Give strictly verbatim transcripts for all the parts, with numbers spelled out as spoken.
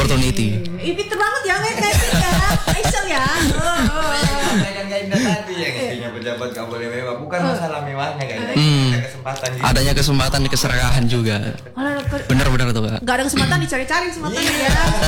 opportunity. Ih, pinter banget ya kayak ya. Excel ya. Yang kayak Indah tadi yang intinya pejabat gak boleh mewah, bukan masalah mewahnya kayaknya. Hmm. Ada kesempatan gitu. Adanya kesempatan keserakahan juga. Benar-benar tuh Kak. Gak ada kesempatan dicari-cari kesempatan ya.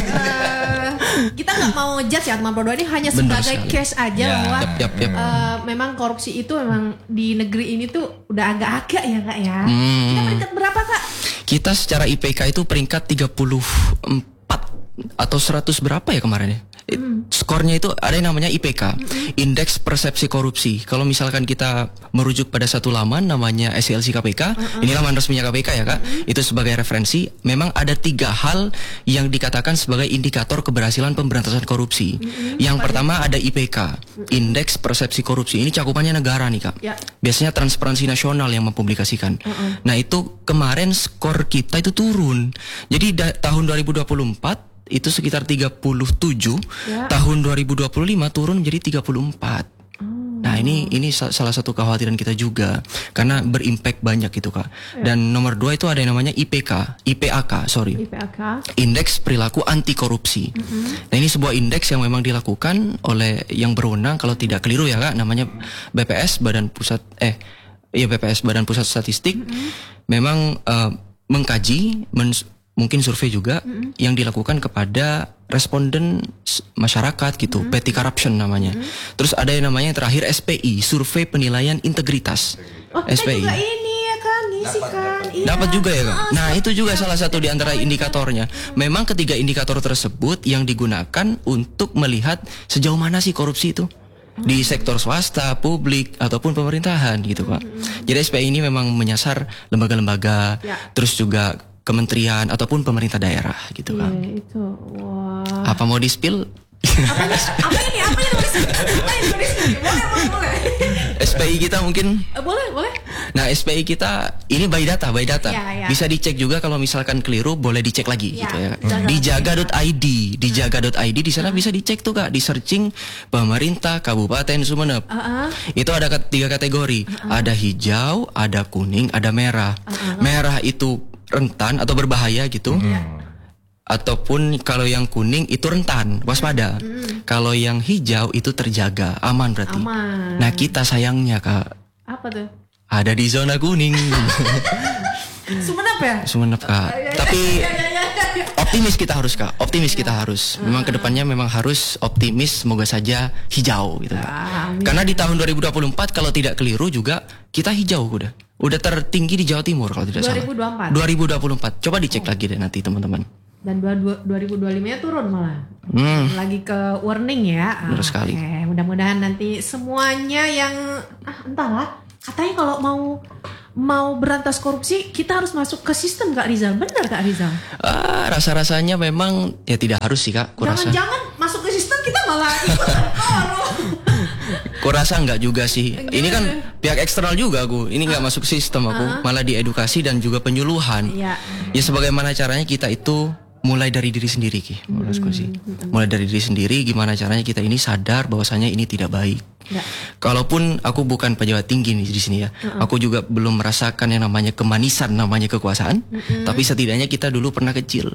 Uh, kita nggak mau judge ya teman Pro dua ini hanya Benar sebagai sekali. case aja Ya. bahwa Yap, yap, yap. uh, memang korupsi itu memang di negeri ini tuh udah agak-agak ya Kak ya. Hmm. Kita peringkat berapa Kak? Kita secara I P K itu peringkat tiga puluh empat atau seratus berapa ya kemarin ya? Hmm. Skornya itu ada yang namanya I P K, Indeks Persepsi Korupsi. Kalau misalkan kita merujuk pada satu laman namanya S C L C K P K, uh-uh. ini laman resminya K P K ya Kak, uh-uh. itu sebagai referensi. Memang ada tiga hal yang dikatakan sebagai indikator keberhasilan pemberantasan korupsi. uh-uh. Yang pertama ada I P K, Indeks Persepsi Korupsi. Ini cakupannya negara nih Kak. Ya. Biasanya Transparansi Nasional yang mempublikasikan. Uh-uh. Nah itu kemarin skor kita itu turun. Jadi da- tahun dua ribu dua puluh empat itu sekitar tiga puluh tujuh, Ya. tahun dua ribu dua puluh lima turun menjadi tiga puluh empat. Oh. Nah ini ini sa- salah satu kekhawatiran kita juga karena berimpact banyak gitu Kak. Ya. Dan nomor dua itu ada yang namanya I P K, I P A K, sorry. I P A K. Indeks Perilaku Anti Korupsi. Mm-hmm. Nah ini sebuah indeks yang memang dilakukan oleh yang berwenang, kalau tidak keliru ya Kak, namanya B P S, Badan Pusat eh iya B P S, Badan Pusat Statistik. Mm-hmm. Memang eh, mengkaji men- mungkin survei juga Mm-hmm. yang dilakukan kepada responden s- masyarakat gitu, Mm-hmm. petty corruption namanya. Mm-hmm. Terus ada yang namanya yang terakhir S P I, Survei Penilaian Integritas. Oh kita S P I. juga ini ya kan, ngisi Dapat, kan. dapat. Iya. Dapat juga ya Kak? Ah, Nah itu juga salah satu di antara Dapat. indikatornya. Memang ketiga indikator tersebut yang digunakan untuk melihat sejauh mana sih korupsi itu di sektor swasta, publik ataupun pemerintahan gitu Pak. Jadi S P I ini memang menyasar lembaga-lembaga, Ya. terus juga kementerian ataupun pemerintah daerah gitu Iya Kak. itu. Wah. Apa mau di-spill? Apa ini? Apa ini? Apa yang nulis? Apa yang nulis? Boleh, boleh, boleh. S P I kita mungkin. Eh, boleh, boleh. Nah S P I kita ini by data, by data. Ya, ya. Bisa dicek juga kalau misalkan keliru boleh dicek lagi Ya, gitu ya. jaga. Di jaga.id, di jaga.id di sana bisa dicek tuh Kak, di searching pemerintah Kabupaten Sumeneb. Uh-uh. Itu ada kat- tiga kategori, ada hijau, ada kuning, ada merah. Merah itu rentan atau berbahaya gitu. Ataupun kalau yang kuning itu rentan, waspada. Kalau yang hijau itu terjaga, aman berarti. Aman. Nah kita sayangnya Kak Apa tuh? ada di zona kuning. Sumenep ya? Sumenep Kak. Tapi Ya, ya, ya, ya. optimis kita harus Kak. Optimis kita harus. Memang kedepannya memang harus optimis. Semoga saja hijau gitu Kak. Amin. Karena di tahun dua ribu dua puluh empat kalau tidak keliru juga kita hijau udah. Udah tertinggi di Jawa Timur kalau tidak dua ribu dua puluh empat. salah. dua ribu dua puluh empat. Coba dicek lagi deh nanti teman-teman. Dan dua ribu dua puluh lima nya turun malah. Hmm. Lagi ke warning ya. Benar sekali. Oke, mudah-mudahan nanti semuanya yang ah entahlah. Katanya kalau mau mau berantas korupsi kita harus masuk ke sistem Kak Rizal. Benar Kak Rizal? Ah, rasa-rasanya memang ya tidak harus sih Kak. Kurasa. Jangan-jangan masuk ke sistem kita malah ikut korup. Kurasa enggak juga sih. Ini kan pihak eksternal juga aku. Ini enggak masuk sistem aku, malah diedukasi dan juga penyuluhan. Iya. Ya sebagaimana caranya kita itu mulai dari diri sendiri Ki. Menurutku sih. Mulai dari diri sendiri gimana caranya kita ini sadar bahwasanya ini tidak baik. Ya. Kalaupun aku bukan pejabat tinggi nih di sini ya. Aku juga belum merasakan yang namanya kemanisan namanya kekuasaan, tapi setidaknya kita dulu pernah kecil.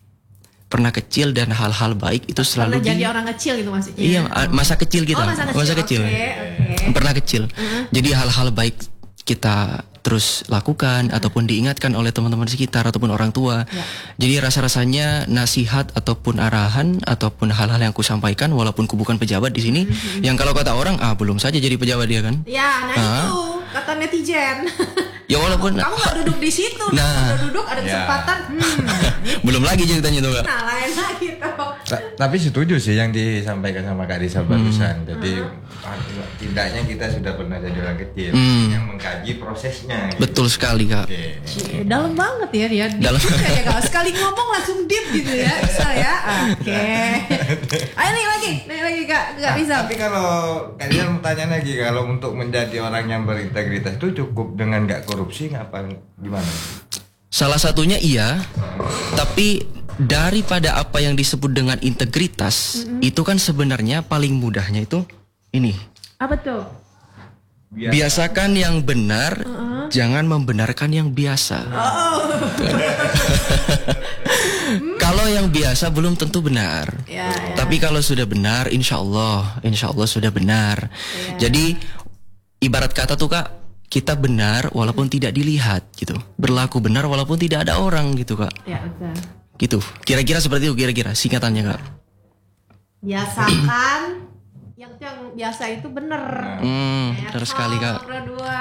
Pernah kecil dan hal-hal baik itu selalu Pernah di jadi orang kecil gitu maksudnya. Iya, a- masa kecil kita. Oh, masa kecil. Oke, oke. Pernah kecil. Jadi hal-hal baik kita terus lakukan ataupun diingatkan oleh teman-teman sekitar ataupun orang tua. Ya. Jadi rasa-rasanya nasihat ataupun arahan ataupun hal-hal yang aku sampaikan walaupun ku bukan pejabat di sini, yang kalau kata orang ah belum saja jadi pejabat dia kan. Ya, nah Ah. itu kata netizen. Ya walaupun Kamu nggak duduk di situ, Nah. udah duduk ada Ya. kesempatan. Hmm, belum lagi ceritanya tuh Kak. nah lain lagi tuh. Ta- Tapi setuju sih yang disampaikan sama Kak Rizal barusan. Jadi tidaknya kita sudah pernah jadi orang kecil Hmm. yang mengkaji prosesnya. gitu. Betul sekali Kak. Oke. Eh, dalam banget ya dia. Deep Dalam. juga ya kalau sekali ngomong langsung deep gitu ya, bisa ya. Oke. Ayo nih lagi, nih lagi Kak, Kak Nah, Rizal. tapi kalau Kak Rizal mau tanya lagi, kalau untuk menjadi orang yang berintegritas itu cukup dengan nggak korupsi ngapa gimana? Salah satunya iya, tapi daripada apa yang disebut dengan integritas, itu kan sebenarnya paling mudahnya itu ini. Apa tuh? Biasakan yang benar, jangan membenarkan yang biasa. Kalau yang biasa belum tentu benar. Ya, ya. Tapi kalau sudah benar, insya Allah, insya Allah sudah benar. Ya. Jadi ibarat kata tuh Kak, kita benar walaupun tidak dilihat gitu. Berlaku benar walaupun tidak ada orang gitu Kak. Ya, betul. Gitu. Kira-kira seperti itu kira-kira singkatannya Kak. Biasakan yang yang biasa itu bener. Hmm, Ya, benar sekali Kak. nomor dua.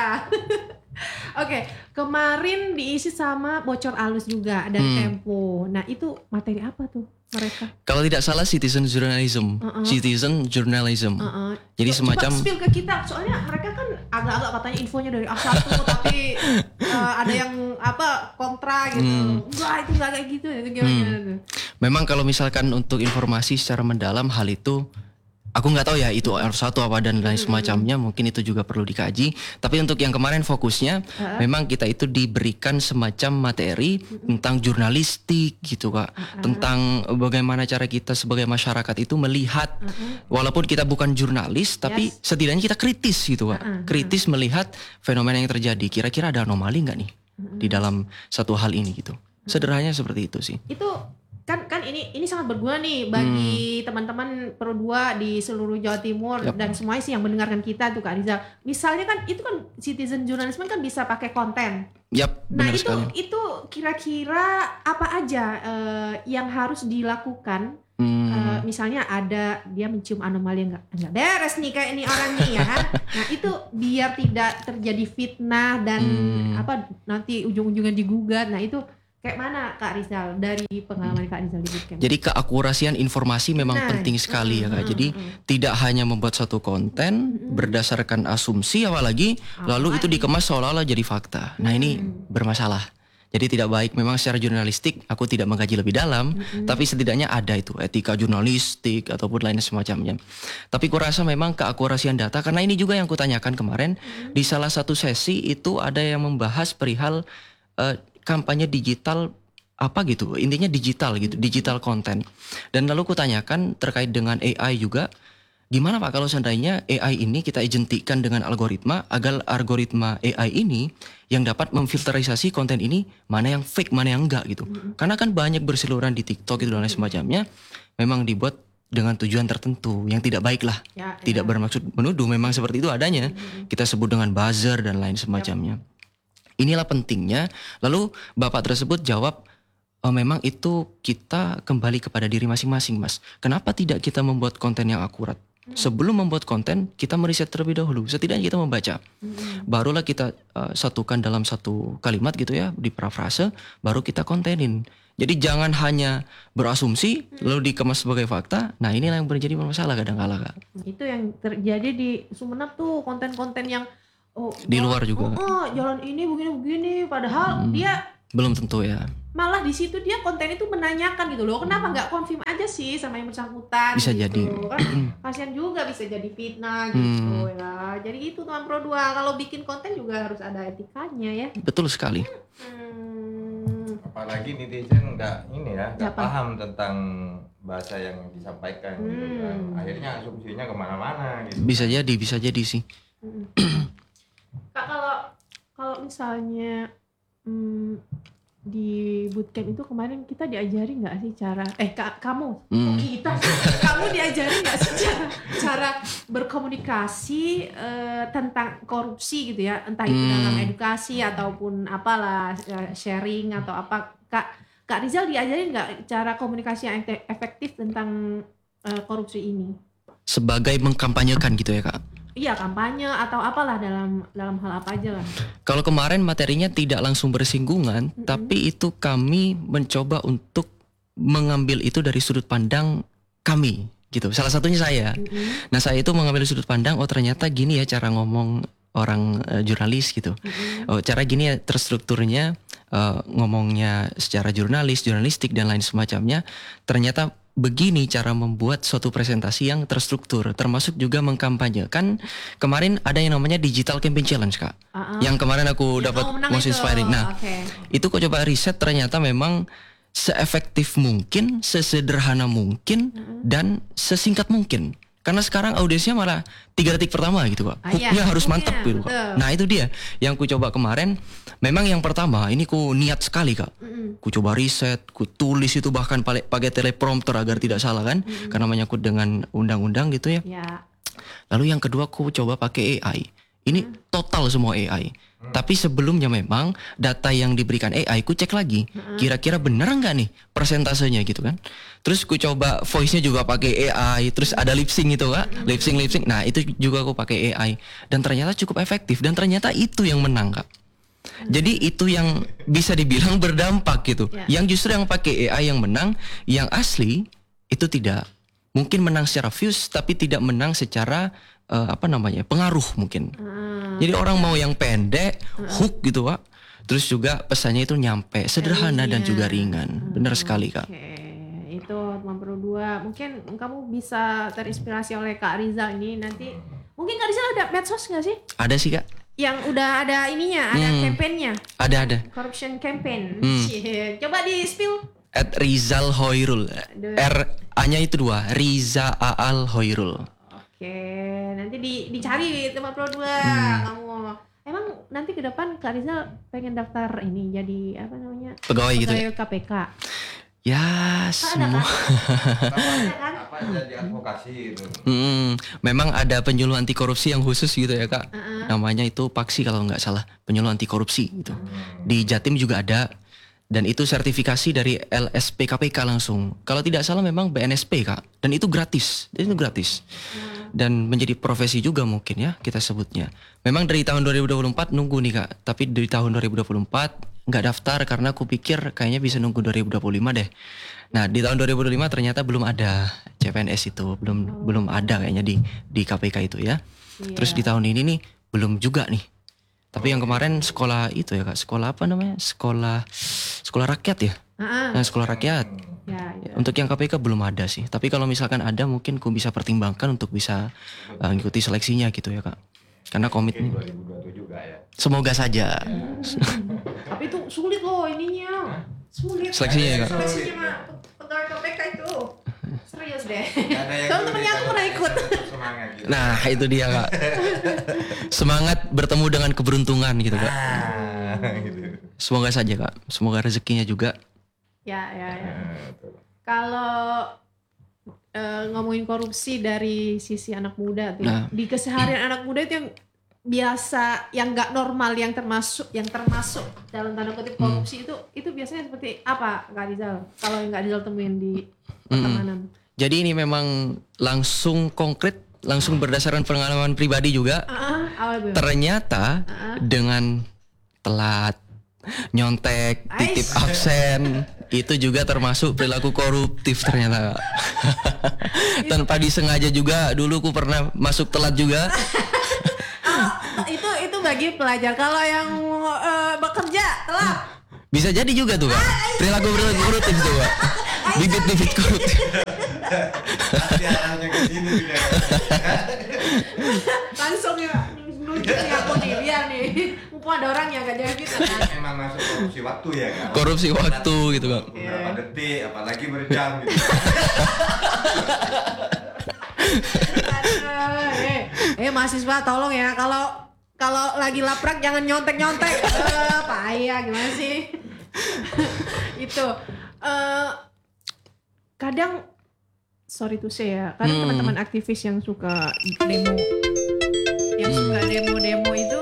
Oke, kemarin diisi sama bocor alus juga dari Hmm. Tempo. Nah, itu materi apa tuh mereka? Kalau tidak salah citizen journalism, Uh-uh. citizen journalism. Uh-uh. Jadi Co- semacam coba spill ke kita, soalnya mereka kan agak-agak katanya infonya dari A satu tapi uh, ada yang apa kontra gitu. Hmm. Enggak, itu enggak kayak gitu. Itu gimana tuh? memang kalau misalkan untuk informasi secara mendalam hal itu aku nggak tahu ya itu R satu apa dan lain semacamnya, mungkin itu juga perlu dikaji. Tapi untuk yang kemarin fokusnya Uh-uh. memang kita itu diberikan semacam materi tentang jurnalistik gitu Kak. Tentang bagaimana cara kita sebagai masyarakat itu melihat walaupun kita bukan jurnalis tapi Yes. setidaknya kita kritis gitu Kak. Uh-uh. Kritis melihat fenomena yang terjadi. Kira-kira ada anomali nggak nih di dalam satu hal ini gitu. Sederhananya seperti itu sih. Itu kan kan ini ini sangat berguna nih bagi teman-teman Pro dua di seluruh Jawa Timur Yap. dan semuanya sih yang mendengarkan kita tuh Kak Rizal. Misalnya kan itu kan citizen journalism kan bisa pakai konten. Yap, Nah benar itu sekali. itu kira-kira apa aja eh, yang harus dilakukan? Hmm. Eh, misalnya ada dia mencium anomali yang nggak nggak beres nih kayak ini orang nih ya. Nah itu biar tidak terjadi fitnah dan Hmm. apa nanti ujung-ujungnya digugat. Nah itu kayak mana Kak Rizal dari pengalaman Kak Rizal di bootcamp? Jadi keakurasian informasi memang Nah, penting sekali ya Kak. mm, Jadi mm, mm. tidak hanya membuat satu konten berdasarkan asumsi apalagi lalu itu dikemas seolah-olah jadi fakta. Nah ini bermasalah. Jadi tidak baik. Memang secara jurnalistik aku tidak mengkaji lebih dalam, tapi setidaknya ada itu etika jurnalistik ataupun lain semacamnya. Tapi kurasa memang keakurasian data karena ini juga yang kutanyakan kemarin di salah satu sesi itu ada yang membahas perihal eh, kampanye digital apa gitu, intinya digital gitu, digital content. Dan lalu kutanyakan terkait dengan A I juga, gimana Pak kalau seandainya A I ini kita identikkan dengan algoritma, agar algoritma A I ini yang dapat memfilterisasi konten ini mana yang fake, mana yang enggak gitu. Karena kan banyak berseliweran di TikTok itu dan lain semacamnya, memang dibuat dengan tujuan tertentu yang tidak baik lah. Ya, Tidak ya. bermaksud menuduh, memang seperti itu adanya. Kita sebut dengan buzzer dan lain semacamnya. Inilah pentingnya. Lalu Bapak tersebut jawab, "Oh, memang itu kita kembali kepada diri masing-masing Mas. Kenapa tidak kita membuat konten yang akurat? Sebelum membuat konten, kita meriset terlebih dahulu. Setidaknya kita membaca. Barulah kita uh, satukan dalam satu kalimat gitu ya, di parafrase, baru kita kontenin. Jadi jangan hanya berasumsi, lalu dikemas sebagai fakta. Nah inilah yang menjadi masalah kadang-kala Kak. Itu yang terjadi di Sumenep tuh konten-konten yang oh, Di luar jalan- juga. Oh, oh, jalan ini begini-begini padahal dia Belum tentu ya. malah di situ dia konten itu menanyakan gitu loh, kenapa nggak konfirm aja sih sama yang bersangkutan? Bisa gitu. jadi. Kan kasihan juga bisa jadi fitnah gitu Hmm. ya. Jadi itu teman Pro dua kalau bikin konten juga harus ada etikanya ya. Betul sekali. Hmm. Apalagi netizen nggak ini ya, nggak Apa? paham tentang bahasa yang disampaikan gitu kan. Hmm. Akhirnya asumsinya kemana-mana gitu. Bisa jadi, bisa jadi sih. Kak kalau kalau misalnya hmm, di bootcamp itu kemarin kita diajari nggak sih cara eh kak kamu Hmm. kok kita kamu diajari nggak sih cara cara berkomunikasi eh, tentang korupsi gitu ya, entah itu Hmm. dalam edukasi ataupun apalah eh, sharing atau apa. Kak Kak Rizal diajarin nggak cara komunikasi yang efek- efektif tentang eh, korupsi ini? Sebagai mengkampanyekan gitu ya Kak. Iya, kampanye atau apalah dalam dalam hal apa aja lah. Kalau kemarin materinya tidak langsung bersinggungan, tapi itu kami mencoba untuk mengambil itu dari sudut pandang kami gitu. Salah satunya saya. Nah, saya itu mengambil sudut pandang, oh ternyata gini ya cara ngomong orang eh, jurnalis gitu. Oh, cara gini ya terstrukturnya eh, ngomongnya secara jurnalis, jurnalistik dan lain semacamnya. Ternyata begini cara membuat suatu presentasi yang terstruktur, termasuk juga mengkampanyekan. Kemarin ada yang namanya Digital Campaign Challenge Kak, Uh-uh. yang kemarin aku Yang dapat kamu menang most itu. inspiring. Nah, Oke. itu kok coba riset ternyata memang seefektif mungkin, sesederhana mungkin, dan sesingkat mungkin. Karena sekarang audiensnya malah tiga detik pertama gitu Kak. Ah, iya, Hooknya harus hooknya, mantap gitu Kak. betul. Nah itu dia yang ku coba kemarin. Memang yang pertama ini ku niat sekali Kak. Ku coba riset, ku tulis itu bahkan pakai pakai teleprompter agar tidak salah kan. Karena menyangkut dengan undang-undang gitu ya. Ya. Lalu yang kedua ku coba pakai A I. Ini total semua A I. Tapi sebelumnya memang data yang diberikan A I ku cek lagi. Kira-kira bener nggak nih persentasenya gitu kan. Terus ku coba voice-nya juga pakai A I. Terus ada lip sync itu Kak. Lip sync, lip sync. Nah itu juga aku pakai A I. Dan ternyata cukup efektif. Dan ternyata itu yang menang Kak. Jadi itu yang bisa dibilang berdampak gitu. Ya. Yang justru yang pakai A I yang menang. Yang asli itu tidak. Mungkin menang secara views tapi tidak menang secara eh, apa namanya pengaruh mungkin. Jadi orang mau yang pendek, hook gitu Pak. Terus juga pesannya itu nyampe, sederhana dan juga ringan. Benar sekali Kak. Oke, itu delapan puluh dua. Mungkin kamu bisa terinspirasi oleh Kak Rizal ini nanti. Mungkin Kak Rizal ada medsos nggak sih? Ada sih Kak. Yang udah ada ininya, ada Hmm. campaignnya, Ada ada. corruption campaign. Hmm. Cie. Coba di spill. At Rizal Hoirul. R A-nya itu dua. Riza Aal Hoirul. Oke, nanti di, dicari di lima puluh dua Hmm. kamu. Emang nanti ke depan Kak Rizal pengen daftar ini jadi apa namanya? Pegawai gitu ya. Pegawai K P K. Ya Kan ada semua. kan? Ada kan? Apa jadi advokasi itu? Hmm, memang ada penyuluh anti korupsi yang khusus gitu ya Kak. Uh-uh. Namanya itu Paksi kalau nggak salah, penyuluh anti korupsi gitu. Di Jatim juga ada dan itu sertifikasi dari L S P K P K langsung. Kalau tidak salah memang B N S P Kak. Dan itu gratis. Dan itu gratis. Dan menjadi profesi juga mungkin ya kita sebutnya. Memang dari tahun dua ribu dua puluh empat nunggu nih Kak. Tapi dari tahun dua ribu dua puluh empat nggak daftar karena aku pikir kayaknya bisa nunggu dua ribu dua puluh lima deh. Nah di tahun dua ribu dua puluh lima ternyata belum ada C P N S itu, belum belum ada kayaknya di di K P K itu ya. Terus di tahun ini nih belum juga nih. Tapi yang kemarin sekolah itu ya Kak, sekolah apa namanya? Sekolah sekolah rakyat ya. Uh-uh. Nah, sekolah rakyat. Ya, ya. Untuk yang K P K belum ada sih. Tapi kalau misalkan ada mungkin ku bisa pertimbangkan untuk bisa uh, ngikuti seleksinya gitu ya Kak. Karena komitmen. dua ribu dua puluh tujuh juga ya. Semoga saja. Tapi itu sulit loh ininya. Sulit. Seleksinya ya Kak. Seleksinya mah pegawai K P K itu. Serius deh. Ada yang Temen-temennya aku pernah ikut. Semangat gitu. Nah itu dia Kak. Semangat bertemu dengan keberuntungan gitu Kak. Ah, gitu. Semoga saja Kak. Semoga rezekinya juga. Ya, ya, ya. Nah, tuh. Kalau eh, ngomongin korupsi dari sisi anak muda tuh, Nah. di keseharian anak muda itu yang biasa, yang nggak normal, yang termasuk, yang termasuk dalam tanda kutip korupsi itu, itu biasanya seperti apa, Kak Rizal? Kalau yang Kak Rizal temuin di pertemanan. Jadi ini memang langsung konkret, langsung berdasarkan pengalaman pribadi juga. Ah, apa tuh? Ternyata dengan telat, nyontek, titip Ais. absen, itu juga termasuk perilaku koruptif ternyata. Tanpa disengaja juga, dulu aku pernah masuk telat juga. Oh, itu itu bagi pelajar. Kalau yang eh, bekerja telat. Bisa jadi juga tuh Kak. Perilaku perilaku koruptif tuh Kak. Bibit-bibit koruptif. Pasti arahnya ke sini sudah. Langsung ya nunjuk nih aku nih, biar nih. Mumpung ada orang yang gak jadi kita kan. Memang masuk korupsi waktu ya kan. Korupsi waktu gitu Kak. Beberapa detik, apalagi berjam gitu. Aduh, eh, eh mahasiswa tolong ya, kalau kalau lagi laprak jangan nyontek-nyontek. Eh, payah gimana sih? Itu eh kadang sorry to say ya, kadang Hmm. teman-teman aktivis yang suka demo yang suka demo-demo itu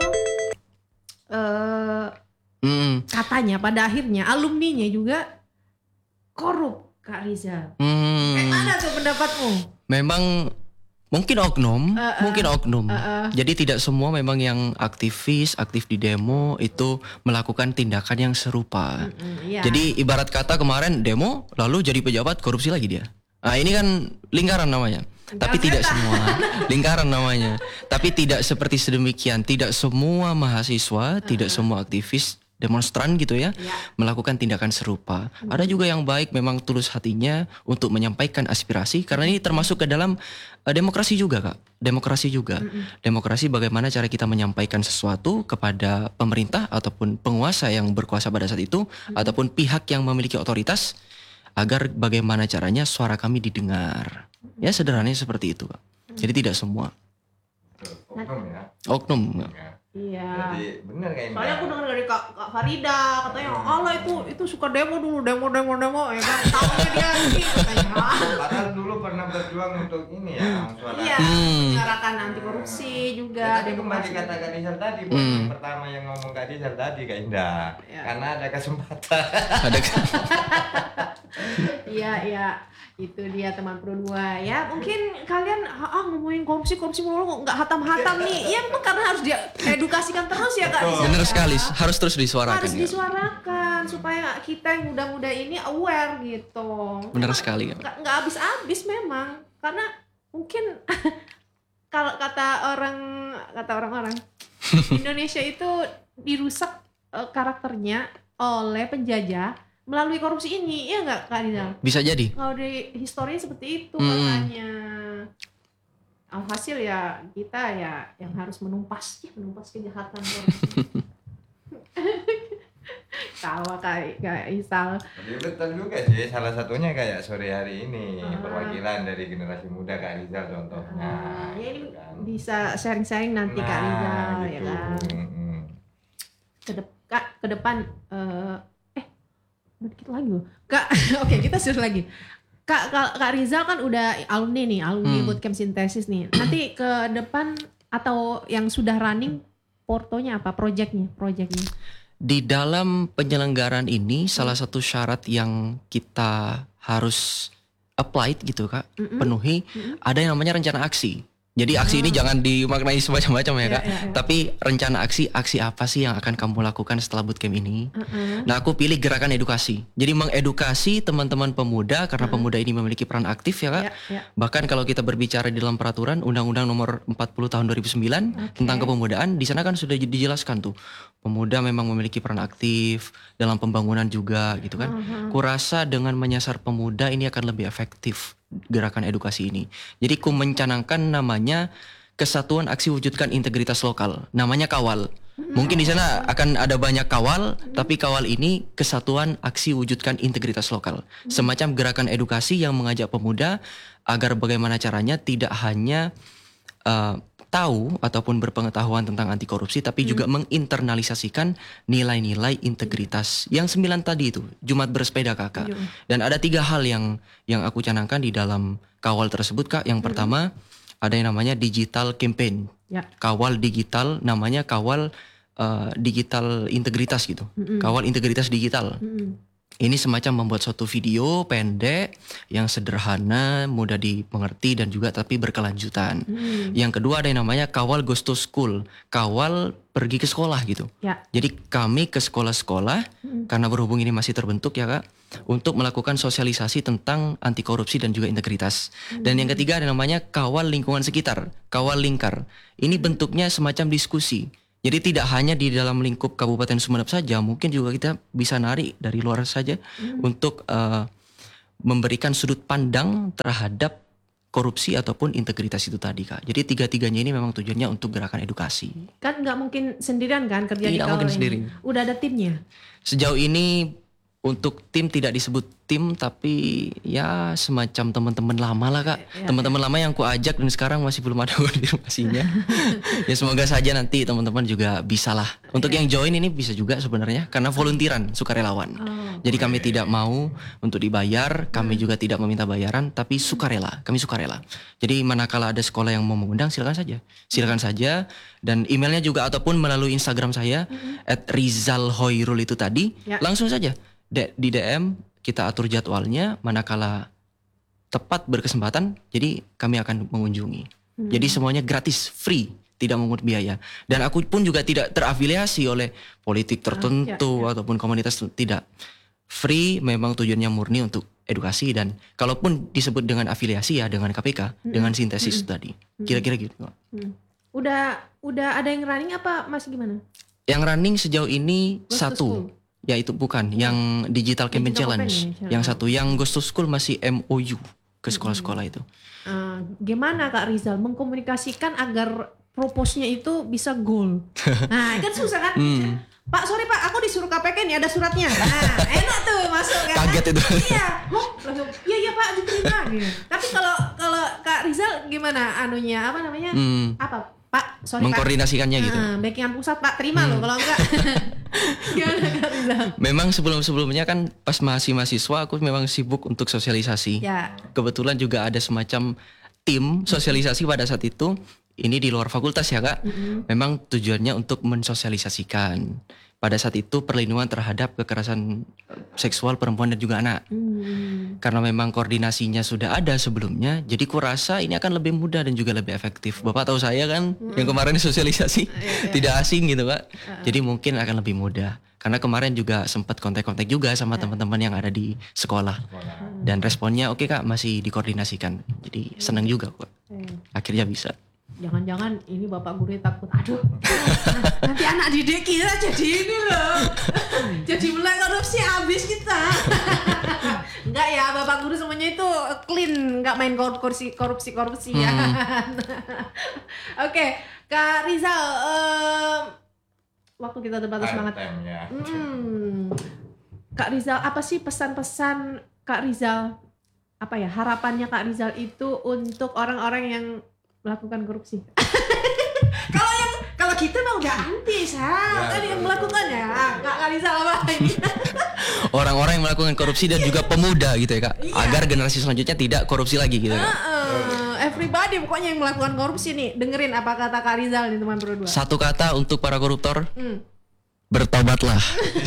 eh Hmm. katanya pada akhirnya alumninya juga korup, Kak Rizal. Hmm. Kayak mana tuh pendapatmu? Memang mungkin oknum, Uh, uh, mungkin oknum. uh, uh. Jadi tidak semua memang yang aktivis, aktif di demo itu melakukan tindakan yang serupa. Mm, iya. Jadi ibarat kata kemarin demo lalu jadi pejabat korupsi lagi dia. Nah ini kan lingkaran namanya. Tapi tidak semua lingkaran namanya. Tapi tidak seperti sedemikian. Tidak semua mahasiswa, tidak semua aktivis, demonstran gitu ya, Ya. melakukan tindakan serupa. Ada juga yang baik memang tulus hatinya untuk menyampaikan aspirasi karena ini termasuk ke dalam uh, demokrasi juga Kak. Demokrasi juga. Demokrasi bagaimana cara kita menyampaikan sesuatu kepada pemerintah ataupun penguasa yang berkuasa pada saat itu ataupun pihak yang memiliki otoritas agar bagaimana caranya suara kami didengar. Ya sederhananya seperti itu Kak. Jadi tidak semua. Tuh, oknum ya. Oknum. Ya. Iya. Jadi bener kayak Soalnya aku dengar dari Kak, Kak Farida katanya, Allah itu itu suka demo dulu, demo demo demo ya kan. Tahunya dia ini katanya. Padahal dulu pernah berjuang untuk ini ya, suara. Iya, Hmm. menyuarakan anti korupsi juga. Ya, tapi kembali kata Kak Rizal tadi, poin Hmm. yang pertama yang ngomong Kak Rizal tadi Kak Indah, Ya. karena ada kesempatan. Ada Iya, iya. Itu dia teman Pro dua ya. Mungkin kalian ah, ah, ngomongin korupsi korupsi mulu nggak hatam-hatam nih. Iya, memang karena harus dia edukasikan terus ya Kak. Betul. Rizal, benar ya. sekali, harus terus disuarakan. Harus ya. disuarakan supaya kita yang muda-muda ini aware gitu. Benar Memang sekali. Ya. nggak nggak habis-habis memang karena mungkin kalau kata orang kata orang-orang Indonesia itu dirusak eh, karakternya oleh penjajah melalui korupsi ini, iya nggak Kak Rizal? Bisa jadi. Kalau di historinya seperti itu Hmm. katanya. Alhasil ya kita ya yang harus menumpas, ya, menumpas kejahatan korupsi. Tawa Kak Kak Isal. Jadi betul juga sih, salah satunya kayak sore hari ini Ah. perwakilan dari generasi muda Kak Rizal contohnya. Nah, ya ini gitu kan. bisa sharing-sharing nanti Kak Rizal Nah, ya gitu. kan. Mm-mm. Ke, dep- Kak, ke depan eh eh udah dikit lagi loh. Kak, oke kita suruh lagi. Kak, Kak, Kak Rizal kan udah alumni nih, alumni Hmm. bootcamp sintesis nih. Nanti ke depan atau yang sudah running portonya apa? Projectnya, projectnya. Di dalam penyelenggaraan ini salah satu syarat yang kita harus apply gitu Kak, Mm-mm. penuhi, Mm-mm. ada yang namanya rencana aksi. Jadi aksi ini jangan dimaknai semacam-macam ya Iya, Kak. iya, iya. Tapi rencana aksi, aksi apa sih yang akan kamu lakukan setelah bootcamp ini? Uh-uh. Nah aku pilih gerakan edukasi. Jadi mengedukasi teman-teman pemuda karena pemuda ini memiliki peran aktif ya Kak. Ya, ya. Bahkan kalau kita berbicara di dalam peraturan Undang-Undang Nomor empat puluh Tahun dua ribu sembilan Oke. tentang kepemudaan, di sana kan sudah dijelaskan tuh pemuda memang memiliki peran aktif dalam pembangunan juga gitu kan. Uh-huh. Kurasa dengan menyasar pemuda ini akan lebih efektif gerakan edukasi ini. Jadi ku mencanangkan namanya Kesatuan Aksi Wujudkan Integritas Lokal, namanya KAWAL. Mungkin di sana akan ada banyak kawal, tapi kawal ini Kesatuan Aksi Wujudkan Integritas Lokal. Semacam gerakan edukasi yang mengajak pemuda agar bagaimana caranya tidak hanya uh, tahu ataupun berpengetahuan tentang anti korupsi, tapi juga menginternalisasikan nilai-nilai integritas yang sembilan tadi itu, Jumat bersepeda kakak. Iya. Dan ada tiga hal yang yang aku canangkan di dalam kawal tersebut Kak. Yang pertama ada yang namanya digital campaign. Ya. Kawal digital, namanya kawal uh, digital integritas gitu. Mm-mm. Kawal integritas digital. Mm-mm. Ini semacam membuat suatu video pendek yang sederhana, mudah dimengerti dan juga tapi berkelanjutan. Mm. Yang kedua ada yang namanya kawal goes to school, kawal pergi ke sekolah gitu. Ya. Jadi kami ke sekolah-sekolah Mm. karena berhubung ini masih terbentuk ya Kak, untuk melakukan sosialisasi tentang anti korupsi dan juga integritas. Dan yang ketiga ada namanya kawal lingkungan sekitar, kawal lingkar. Ini bentuknya semacam diskusi. Jadi tidak hanya di dalam lingkup Kabupaten Sumeneb saja, mungkin juga kita bisa narik dari luar saja untuk uh, memberikan sudut pandang terhadap korupsi ataupun integritas itu tadi Kak. Jadi tiga-tiganya ini memang tujuannya untuk gerakan edukasi. Kan nggak mungkin sendirian kan kerja di Tidak kawal mungkin ini. sendiri. Udah ada timnya. Sejauh ini untuk tim tidak disebut tim, tapi ya semacam teman-teman lama lah Kak. Ya, Teman-teman lama yang ku ajak dan sekarang masih belum ada konfirmasinya. Ya semoga saja nanti teman-teman juga bisa lah. Untuk yang join ini bisa juga sebenarnya karena volunteeran, sukarelawan. Oh. Jadi kami tidak mau untuk dibayar, kami juga tidak meminta bayaran, tapi sukarela. Kami sukarela. Jadi manakala ada sekolah yang mau mengundang, silakan saja, silakan saja. Dan emailnya juga ataupun melalui Instagram saya at Rizal Hoirul itu tadi, Ya. langsung saja D- di D M kita atur jadwalnya. Manakala tepat berkesempatan, jadi kami akan mengunjungi. Jadi semuanya gratis, free, tidak memungut biaya. Dan aku pun juga tidak terafiliasi oleh politik tertentu ya, ataupun komunitas tertentu. Tidak. Free, memang tujuannya murni untuk edukasi, dan kalaupun disebut dengan afiliasi ya dengan K P K, dengan sintesis tadi. Kira-kira gitu. Hmm. Udah udah ada yang running apa masih gimana? Yang running sejauh ini Goes to satu. school. Ya itu bukan, yang Digital Campaign Digital Challenge. Campaign, Yang satu, yang Goes to School masih M O U ke sekolah-sekolah itu. Eh, gimana Kak Rizal mengkomunikasikan agar proposnya itu bisa goal? Nah kan susah kan? Hmm. Pak sorry Pak aku disuruh K P K nih ada suratnya. Nah enak tuh masuk kan? Kaget itu. Iya, oh, langsung iya iya Pak diterima gitu. Tapi kalau kalau Kak Rizal gimana anunya apa namanya? Hmm. Apa Pak? Sorry Mengkoordinasikannya Pak. gitu. Uh, backingan pusat Pak terima loh kalau enggak. Gimana Kak Rizal? Memang sebelum-sebelumnya kan pas masih mahasiswa aku memang sibuk untuk sosialisasi. Ya. Kebetulan juga ada semacam tim sosialisasi pada saat itu. Ini di luar fakultas ya Kak. Mm-hmm. Memang tujuannya untuk mensosialisasikan. Pada saat itu perlindungan terhadap kekerasan seksual perempuan dan juga anak. Hmm. Karena memang koordinasinya sudah ada sebelumnya, jadi kurasa ini akan lebih mudah dan juga lebih efektif. Bapak tahu saya kan, hmm. yang kemarin sosialisasi yeah. tidak asing gitu Pak. Uh-uh. Jadi mungkin akan lebih mudah. Karena kemarin juga sempat kontak-kontak juga sama yeah. teman-teman yang ada di sekolah. sekolah. Dan responnya oke okay, Kak, masih dikoordinasikan. Jadi senang juga Kak. Hmm. Akhirnya bisa. Jangan-jangan ini bapak guru takut, aduh nanti anak didik kita jadi ini loh, jadi mulai korupsi habis kita. Enggak ya, bapak guru semuanya itu clean, enggak main korupsi korupsi korupsi ya. Hmm. Oke, okay. Kak Rizal, um, waktu kita terbatas banget. Hmm. Kak Rizal, apa sih pesan-pesan Kak Rizal? Apa ya harapannya Kak Rizal itu untuk orang-orang yang melakukan korupsi? Kalau yang kalau kita mah udah anti Sal, kan yang melakukan ya nggak kali salah ini. Orang-orang yang melakukan korupsi dan juga pemuda gitu ya Kak, iya. agar generasi selanjutnya tidak korupsi lagi gitu Kak. Uh-uh. Everybody pokoknya yang melakukan korupsi nih, dengerin apa kata Kak Rizal nih teman berdua. Satu kata untuk para koruptor, hmm. bertaubatlah.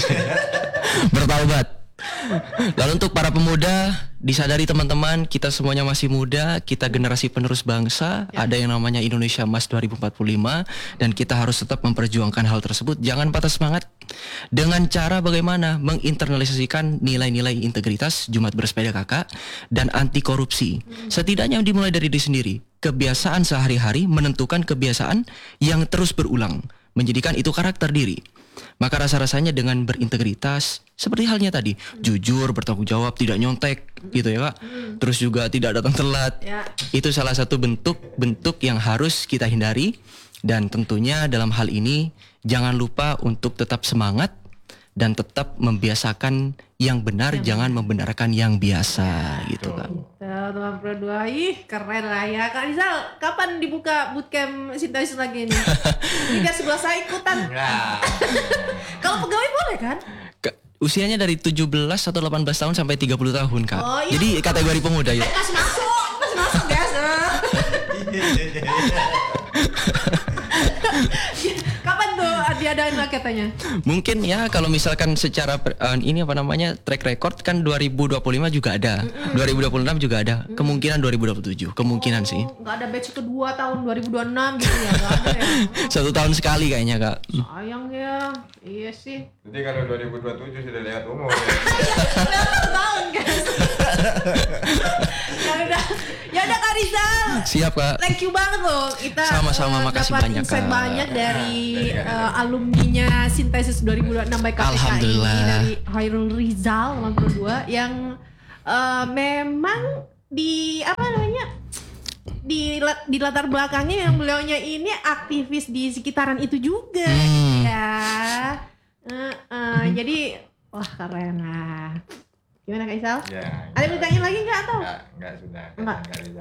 Bertaubat. Lalu untuk para pemuda, disadari teman-teman, kita semuanya masih muda, kita generasi penerus bangsa, ya. Ada yang namanya Indonesia Emas dua ribu empat puluh lima, dan kita harus tetap memperjuangkan hal tersebut. Jangan patah semangat. Dengan cara bagaimana menginternalisasikan nilai-nilai integritas, Jumat bersepeda kakak, dan anti korupsi. Setidaknya dimulai dari diri sendiri. Kebiasaan sehari-hari menentukan kebiasaan yang terus berulang, menjadikan itu karakter diri. Maka rasa-rasanya dengan berintegritas, seperti halnya tadi, hmm. jujur, bertanggung jawab, tidak nyontek, hmm. gitu ya Kak. Hmm. Terus juga tidak datang telat. Ya. Itu salah satu bentuk-bentuk yang harus kita hindari. Dan tentunya dalam hal ini jangan lupa untuk tetap semangat dan tetap membiasakan yang benar, yang jangan benar. membenarkan yang biasa, ya, gitu Kak. Teman berdua, ih keren lah ya Kak Rizal. Kapan dibuka bootcamp sintesis lagi nih? Ini biar sebelah saya ikutan. Kalau pegawai boleh kan? Ka- usianya dari tujuh belas atau delapan belas tahun sampai tiga puluh tahun Kak. Oh, iya. Jadi kategori pemuda ya. Masih masuk, masih masuk guys. Kapan tuh diadain lah katanya? Mungkin ya kalau misalkan secara uh, ini apa namanya track record kan dua ribu dua puluh lima juga ada, mm-hmm. dua ribu dua puluh enam juga ada, mm-hmm. kemungkinan dua ribu dua puluh tujuh, kemungkinan oh, sih. Nggak ada batch kedua tahun dua ribu dua puluh enam gitu ya? Nggak ada ya? Satu tahun sekali kayaknya Kak. Sayang ya, iya sih. Jadi kalau dua ribu dua puluh tujuh sudah lewat umur. Udah tahun guys. Ya udah, ya udah Kak Rizal. Siap Kak. Thank you banget loh kita. Sama-sama, uh, makasih banyak Kak. Banyak dari uh, alumninya Sintesis dua ribu dua puluh enam by K P K I dari Hairul Rizal nomor dua yang uh, memang di apa namanya di di latar belakangnya yang beliaunya ini aktivis di sekitaran itu juga hmm. ya. Uh, uh, hmm. Jadi wah keren lah. Gimana Kak Isal? Ya, ada yang ditanya lagi nggak atau? Nggak, nggak sudah. Nggak.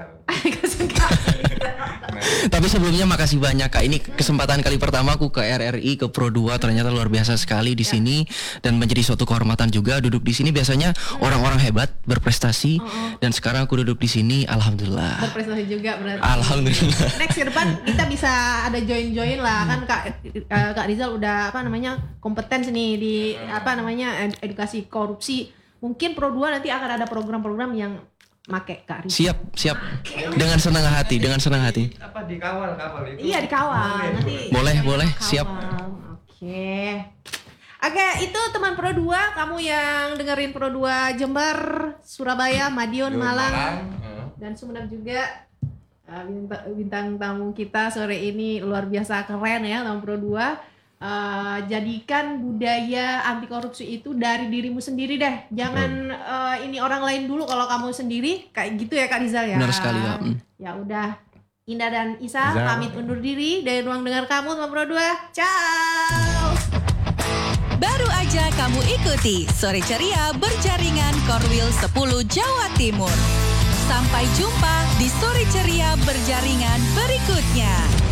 Tapi sebelumnya makasih banyak Kak. Ini kesempatan kali pertama aku ke R R I, ke Pro dua, ternyata luar biasa sekali di ya. sini dan menjadi suatu kehormatan juga duduk di sini. Biasanya ya. orang-orang hebat berprestasi oh, oh. dan sekarang aku duduk di sini, alhamdulillah. Berprestasi juga berarti. Alhamdulillah. Next ke depan kita bisa ada join-join lah kan Kak uh, Kak Rizal udah apa namanya kompeten nih di apa namanya edukasi korupsi. Mungkin Pro dua nanti akan ada program-program yang make Kak Rizal. Siap, siap. Dengan senang hati, dengan senang hati. Apa dikawal kapal itu? Iya, dikawal. Nanti boleh, boleh, kawal. siap. Oke. Oke, itu teman Pro dua, kamu yang dengerin Pro dua Jember, Surabaya, Madiun, Malang, Malang. Dan Sumedang juga. Bintang, bintang tamu kita sore ini luar biasa keren ya, teman Pro dua. Uh, jadikan budaya anti korupsi itu dari dirimu sendiri deh. Jangan uh, ini orang lain dulu kalau kamu sendiri kayak gitu ya Kak Rizal ya. Benar sekali Kak. Ya udah, Indah dan Isa pamit undur diri dari ruang dengar kamu teman Pro dua. Ciao. Baru aja kamu ikuti Sore Ceria berjaringan Korwil sepuluh Jawa Timur. Sampai jumpa di Sore Ceria Berjaringan berikutnya.